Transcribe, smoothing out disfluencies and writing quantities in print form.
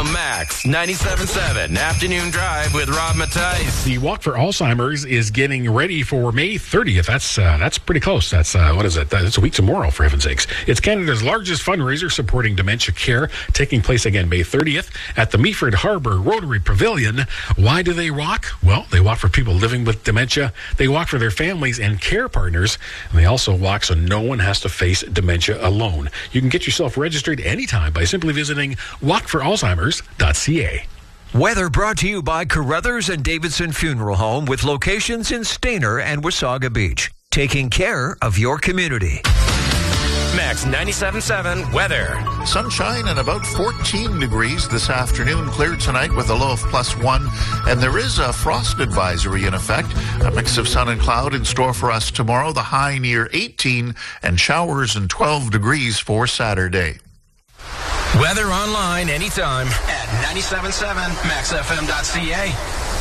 Max 97.7 Afternoon Drive with Rob Mattice. The Walk for Alzheimer's is getting ready for May 30th. That's pretty close. That's what is it? It's a week tomorrow, for heaven's sakes. It's Canada's largest fundraiser supporting dementia care, taking place again May 30th at the Meaford Harbour Rotary Pavilion. Why do they walk? Well, they walk for people living with dementia. They walk for their families and care partners. And they also walk so no one has to face dementia alone. You can get yourself registered anytime by simply visiting walkforalzheimers.ca. Weather brought to you by Carruthers and Davidson Funeral Home with locations in Stayner and Wasaga Beach. Taking care of your community. Max 97.7 weather. Sunshine and about 14 degrees this afternoon. Clear tonight with a low of +1. And there is a frost advisory in effect. A mix of sun and cloud in store for us tomorrow. The high near 18 and showers and 12 degrees for Saturday. Weather online anytime at 97.7maxfm.ca.